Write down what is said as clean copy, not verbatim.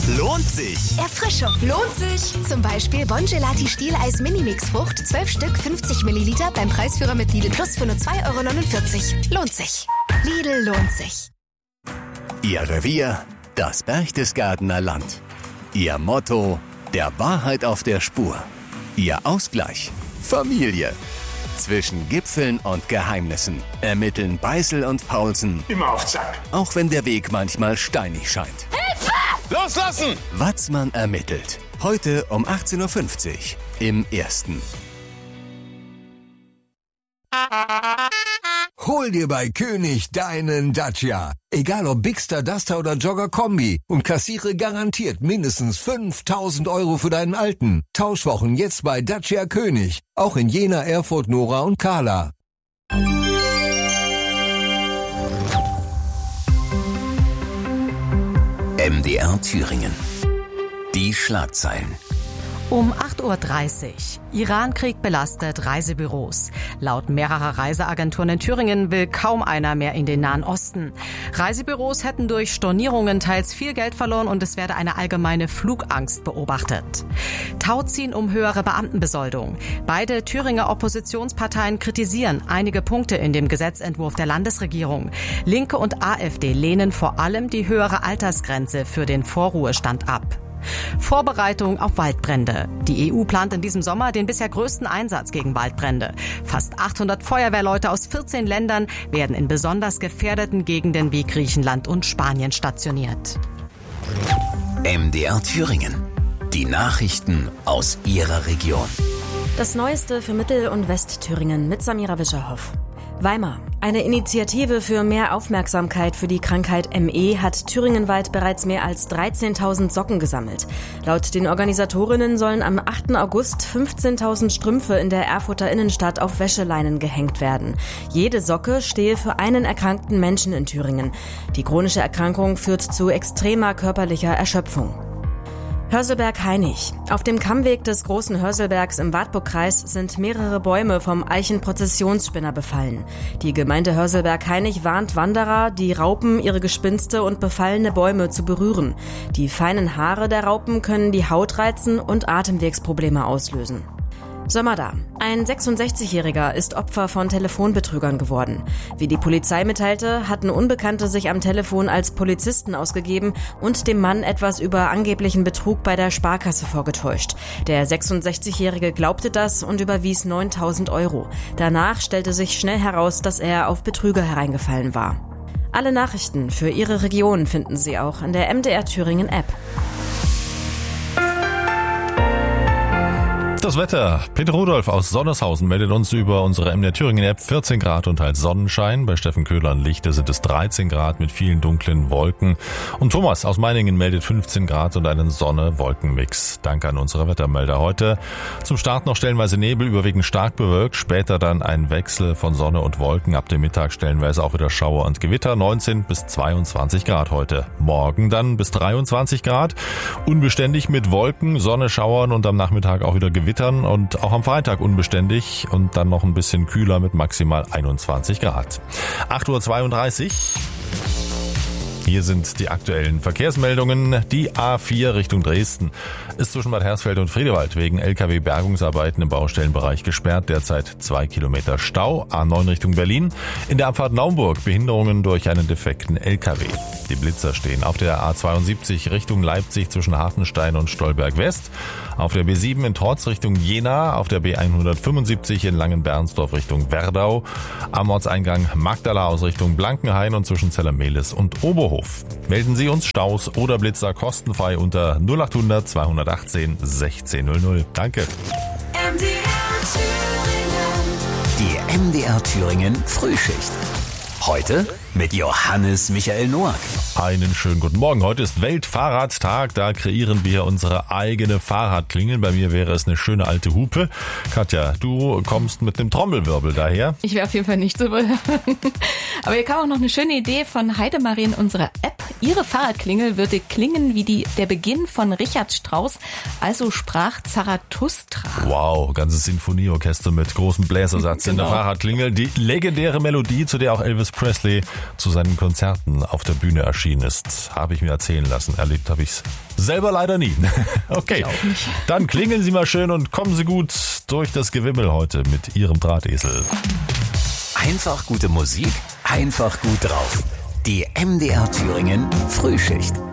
Lohnt sich. Erfrischung. Lohnt sich. Zum Beispiel Bongelati Stieleis Minimix Frucht, 12 Stück, 50 Milliliter beim Preisführer mit Lidl Plus für nur 2,49 €. Lohnt sich. Lidl lohnt sich. Ihr Revier, das Berchtesgadener Land. Ihr Motto, der Wahrheit auf der Spur. Ihr Ausgleich, Familie. Zwischen Gipfeln und Geheimnissen ermitteln Beißel und Paulsen. Immer auf Zack. Auch wenn der Weg manchmal steinig scheint. Hilfe! Loslassen! Watzmann ermittelt. Heute um 18:50 Uhr im Ersten. Hol dir bei König deinen Dacia. Egal ob Bigster, Duster oder Jogger Kombi. Und kassiere garantiert mindestens 5.000 € für deinen alten. Tauschwochen jetzt bei Dacia König. Auch in Jena, Erfurt, Nora und Kahla. MDR Thüringen. Die Schlagzeilen. Um 8:30 Uhr. Irankrieg belastet Reisebüros. Laut mehrerer Reiseagenturen in Thüringen will kaum einer mehr in den Nahen Osten. Reisebüros hätten durch Stornierungen teils viel Geld verloren und es werde eine allgemeine Flugangst beobachtet. Tauziehen um höhere Beamtenbesoldung. Beide Thüringer Oppositionsparteien kritisieren einige Punkte in dem Gesetzentwurf der Landesregierung. Linke und AfD lehnen vor allem die höhere Altersgrenze für den Vorruhestand ab. Vorbereitung auf Waldbrände. Die EU plant in diesem Sommer den bisher größten Einsatz gegen Waldbrände. Fast 800 Feuerwehrleute aus 14 Ländern werden in besonders gefährdeten Gegenden wie Griechenland und Spanien stationiert. MDR Thüringen. Die Nachrichten aus Ihrer Region. Das Neueste für Mittel- und Westthüringen mit Samira Wischerhoff. Weimar. Eine Initiative für mehr Aufmerksamkeit für die Krankheit ME hat thüringenweit bereits mehr als 13.000 Socken gesammelt. Laut den Organisatorinnen sollen am 8. August 15.000 Strümpfe in der Erfurter Innenstadt auf Wäscheleinen gehängt werden. Jede Socke stehe für einen erkrankten Menschen in Thüringen. Die chronische Erkrankung führt zu extremer körperlicher Erschöpfung. Hörselberg-Hainich. Auf dem Kammweg des Großen Hörselbergs im Wartburgkreis sind mehrere Bäume vom Eichenprozessionsspinner befallen. Die Gemeinde Hörselberg-Hainich warnt Wanderer, die Raupen, ihre Gespinste und befallene Bäume zu berühren. Die feinen Haare der Raupen können die Haut reizen und Atemwegsprobleme auslösen. Sömmerda. Ein 66-Jähriger ist Opfer von Telefonbetrügern geworden. Wie die Polizei mitteilte, hatten Unbekannte sich am Telefon als Polizisten ausgegeben und dem Mann etwas über angeblichen Betrug bei der Sparkasse vorgetäuscht. Der 66-Jährige glaubte das und überwies 9.000 €. Danach stellte sich schnell heraus, dass er auf Betrüger hereingefallen war. Alle Nachrichten für Ihre Region finden Sie auch in der MDR Thüringen App. Das Wetter. Peter Rudolph aus Sonnershausen meldet uns über unsere MDR Thüringen App 14 Grad und teils Sonnenschein. Bei Steffen Köhler in Lichte sind es 13 Grad mit vielen dunklen Wolken. Und Thomas aus Meiningen meldet 15 Grad und einen Sonne-Wolken-Mix. Danke an unsere Wettermelder heute. Zum Start noch stellenweise Nebel, überwiegend stark bewölkt. Später dann ein Wechsel von Sonne und Wolken. Ab dem Mittag stellenweise auch wieder Schauer und Gewitter. 19 bis 22 Grad heute. Morgen dann bis 23 Grad. Unbeständig mit Wolken, Sonne, Schauern und am Nachmittag auch wieder Gewitter. Und auch am Freitag unbeständig und dann noch ein bisschen kühler mit maximal 21 Grad. 8:32 Uhr. Hier sind die aktuellen Verkehrsmeldungen. Die A4 Richtung Dresden ist zwischen Bad Hersfeld und Friedewald wegen LKW-Bergungsarbeiten im Baustellenbereich gesperrt. Derzeit 2 Kilometer Stau. A9 Richtung Berlin. In der Abfahrt Naumburg Behinderungen durch einen defekten LKW. Die Blitzer stehen auf der A72 Richtung Leipzig zwischen Hartenstein und Stolberg West. Auf der B7 in Torz Richtung Jena. Auf der B175 in Langenbernsdorf Richtung Werdau. Am Ortseingang Magdala aus Richtung Blankenhain und zwischen Zellermehlis und Oberhof. Melden Sie uns Staus oder Blitzer kostenfrei unter 0800 218 1600. Danke. Die MDR Thüringen Frühschicht. Heute mit Johannes Michael Noack. Einen schönen guten Morgen. Heute ist Weltfahrradtag. Da kreieren wir unsere eigene Fahrradklingel. Bei mir wäre es eine schöne alte Hupe. Katja, du kommst mit dem Trommelwirbel daher. Ich wäre auf jeden Fall nicht so überrascht. Aber hier kam auch noch eine schöne Idee von Heidemarie in unserer App. Ihre Fahrradklingel würde klingen wie der Beginn von Richard Strauss. Also sprach Zarathustra. Wow, ganzes Sinfonieorchester mit großem Bläsersatz in der Fahrradklingel. Die legendäre Melodie, zu der auch Elvis Presley zu seinen Konzerten auf der Bühne erschienen ist. Habe ich mir erzählen lassen. Erlebt habe ich es selber leider nie. Okay, dann klingeln Sie mal schön und kommen Sie gut durch das Gewimmel heute mit Ihrem Drahtesel. Einfach gute Musik, einfach gut drauf. Die MDR Thüringen Frühschicht.